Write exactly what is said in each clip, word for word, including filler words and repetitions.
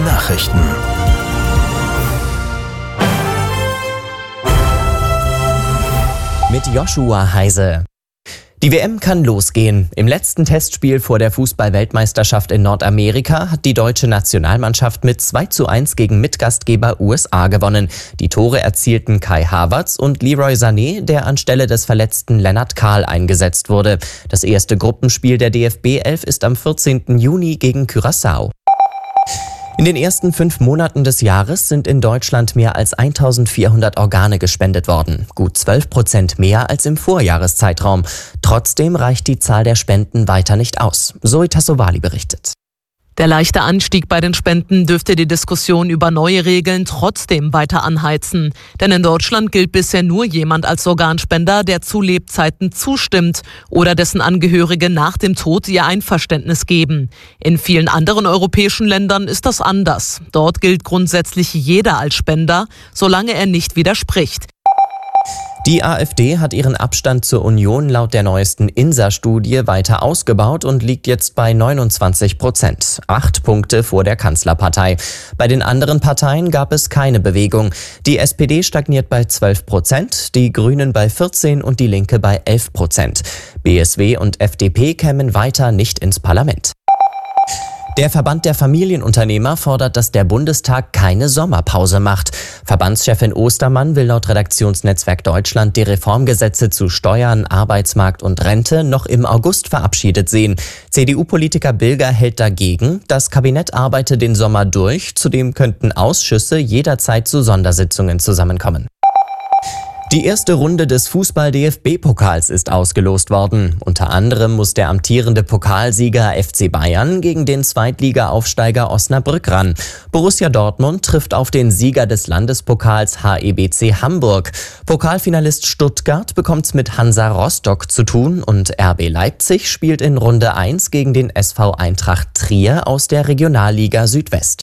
Nachrichten. Mit Joshua Heise. Die W M kann losgehen. Im letzten Testspiel vor der Fußball-Weltmeisterschaft in Nordamerika hat die deutsche Nationalmannschaft mit zwei zu eins gegen Mitgastgeber U S A gewonnen. Die Tore erzielten Kai Havertz und Leroy Sané, der anstelle des verletzten Lennart Kahl eingesetzt wurde. Das erste Gruppenspiel der D F B elf ist am vierzehnten Juni gegen Curaçao. In den ersten fünf Monaten des Jahres sind in Deutschland mehr als eintausendvierhundert Organe gespendet worden. Gut zwölf Prozent mehr als im Vorjahreszeitraum. Trotzdem reicht die Zahl der Spenden weiter nicht aus. Zoe Tassovali berichtet. Der leichte Anstieg bei den Spenden dürfte die Diskussion über neue Regeln trotzdem weiter anheizen. Denn in Deutschland gilt bisher nur jemand als Organspender, der zu Lebzeiten zustimmt oder dessen Angehörige nach dem Tod ihr Einverständnis geben. In vielen anderen europäischen Ländern ist das anders. Dort gilt grundsätzlich jeder als Spender, solange er nicht widerspricht. Die AfD hat ihren Abstand zur Union laut der neuesten INSA-Studie weiter ausgebaut und liegt jetzt bei neunundzwanzig Prozent, acht Punkte vor der Kanzlerpartei. Bei den anderen Parteien gab es keine Bewegung. Die S P D stagniert bei zwölf Prozent, die Grünen bei vierzehn und die Linke bei elf Prozent. B S W und F D P kämen weiter nicht ins Parlament. Der Verband der Familienunternehmer fordert, dass der Bundestag keine Sommerpause macht. Verbandschefin Ostermann will laut Redaktionsnetzwerk Deutschland die Reformgesetze zu Steuern, Arbeitsmarkt und Rente noch im August verabschiedet sehen. C D U-Politiker Bilger hält dagegen, das Kabinett arbeite den Sommer durch, zudem könnten Ausschüsse jederzeit zu Sondersitzungen zusammenkommen. Die erste Runde des Fußball-D F B-Pokals ist ausgelost worden. Unter anderem muss der amtierende Pokalsieger F C Bayern gegen den Zweitliga-Aufsteiger Osnabrück ran. Borussia Dortmund trifft auf den Sieger des Landespokals H E B C Hamburg. Pokalfinalist Stuttgart bekommt's mit Hansa Rostock zu tun und R B Leipzig spielt in Runde eins gegen den S V Eintracht Trier aus der Regionalliga Südwest.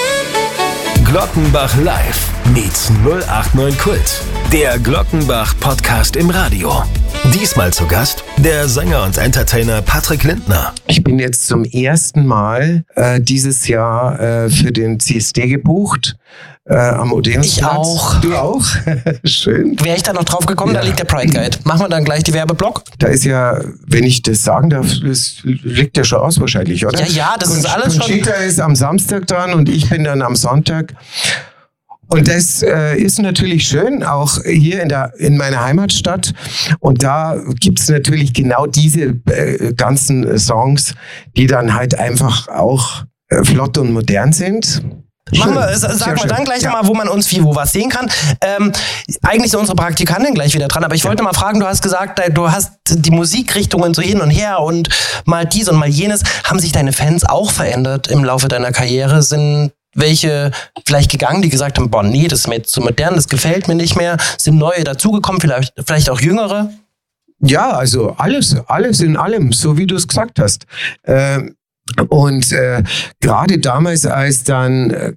Glockenbach Live meets null acht neun Kult. Der Glockenbach-Podcast im Radio. Diesmal zu Gast der Sänger und Entertainer Patrick Lindner. Ich bin jetzt zum ersten Mal äh, dieses Jahr äh, für den C S D gebucht. Äh, am Odeonsplatz. Ich auch. Du auch? Schön. Wäre ich da noch drauf gekommen, ja. Da liegt der Pride Guide. Machen wir dann gleich die Werbeblock? Da ist ja, wenn ich das sagen darf, das liegt ja schon aus wahrscheinlich, oder? Ja, ja, das ist alles schon. Conchita ist am Samstag dran und ich bin dann am Sonntag. Und das äh, ist natürlich schön, auch hier in der in meiner Heimatstadt. Und da gibt's natürlich genau diese äh, ganzen Songs, die dann halt einfach auch äh, flott und modern sind. Machen wir, sag mal dann gleich ja. nochmal, wo man uns wie wo was sehen kann. Ähm, eigentlich ist unsere Praktikantin gleich wieder dran, aber ich wollte ja. mal fragen, du hast gesagt, du hast die Musikrichtungen so hin und her und mal dies und mal jenes. Haben sich deine Fans auch verändert im Laufe deiner Karriere? Sind welche vielleicht gegangen, die gesagt haben, boah, nee, das ist mir jetzt zu modern, das gefällt mir nicht mehr? Sind neue dazugekommen, vielleicht, vielleicht auch jüngere? Ja, also alles, alles in allem, so wie du es gesagt hast. Ähm, Und äh, gerade damals, als dann äh,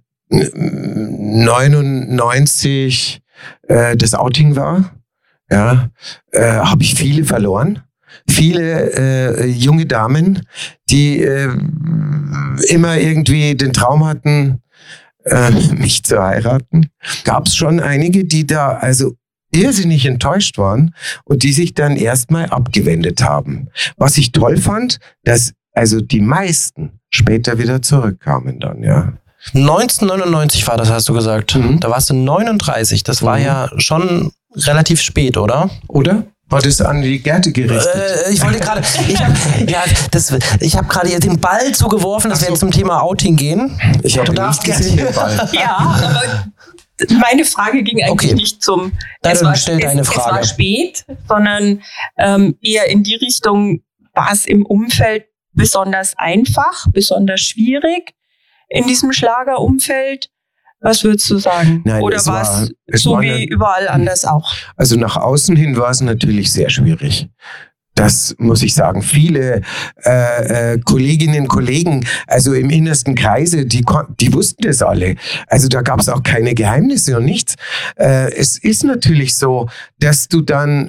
neunundneunzig äh, das Outing war, ja, äh, habe ich viele verloren. Viele äh, junge Damen, die äh, immer irgendwie den Traum hatten, äh, mich zu heiraten. Gab es schon einige, die da also irrsinnig enttäuscht waren und die sich dann erstmal abgewendet haben. Was ich toll fand, dass also die meisten später wieder zurückkamen dann, ja. neunzehnhundertneunundneunzig war das, hast du gesagt. Mhm. Da warst du neununddreißig. Das war mhm. ja schon relativ spät, oder? Oder? War das an die Gerte gerichtet? Äh, ich wollte gerade, ich habe ja, das, ich habe gerade jetzt den Ball zugeworfen, dass so. wir jetzt zum Thema Outing gehen. Ich habe nicht gesehen, den Ball. Ja, aber meine Frage ging eigentlich okay. nicht zum, Dann es war, stell deine es, Frage. es war spät, sondern ähm, eher in die Richtung, war es im Umfeld besonders einfach, besonders schwierig in diesem Schlagerumfeld? Was würdest du sagen? Nein, Oder war es so wie eine, überall anders auch? Also nach außen hin war es natürlich sehr schwierig. Das muss ich sagen. Viele äh, äh, Kolleginnen und Kollegen, also im innersten Kreise, die, die wussten das alle. Also da gab es auch keine Geheimnisse und nichts. Äh, es ist natürlich so, dass du dann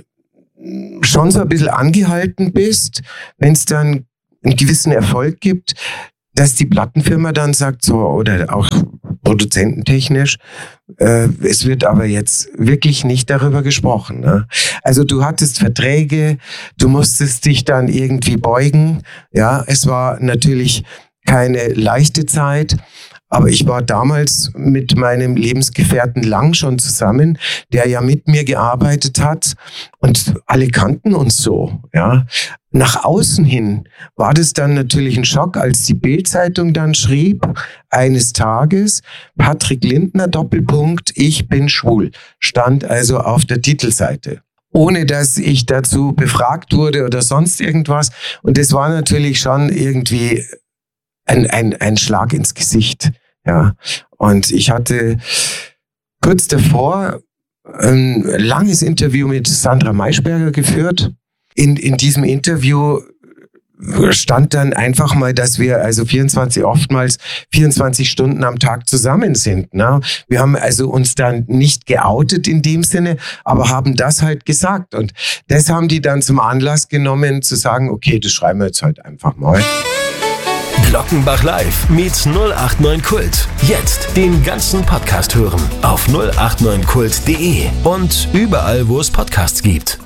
schon so ein bisschen angehalten bist, wenn es dann einen gewissen Erfolg gibt, dass die Plattenfirma dann sagt, so, oder auch produzententechnisch, äh, es wird aber jetzt wirklich nicht darüber gesprochen. Ne? Also du hattest Verträge, du musstest dich dann irgendwie beugen. Ja, es war natürlich keine leichte Zeit, aber ich war damals mit meinem Lebensgefährten Lang schon zusammen, der ja mit mir gearbeitet hat und alle kannten uns so. Ja. Nach außen hin war das dann natürlich ein Schock, als die Bild-Zeitung dann schrieb, eines Tages, Patrick Lindner, Doppelpunkt, ich bin schwul, stand also auf der Titelseite. Ohne dass ich dazu befragt wurde oder sonst irgendwas. Und das war natürlich schon irgendwie ein, ein, ein Schlag ins Gesicht. Ja, und ich hatte kurz davor ein langes Interview mit Sandra Maischberger geführt. In, in diesem Interview stand dann einfach mal, dass wir also vierundzwanzig, oftmals vierundzwanzig Stunden am Tag zusammen sind. Ne? Wir haben also uns dann nicht geoutet in dem Sinne, aber haben das halt gesagt. Und das haben die dann zum Anlass genommen, zu sagen, okay, das schreiben wir jetzt halt einfach mal. Glockenbach Live meets null acht neun Kult. Jetzt den ganzen Podcast hören auf null acht neun kult punkt de und überall, wo es Podcasts gibt.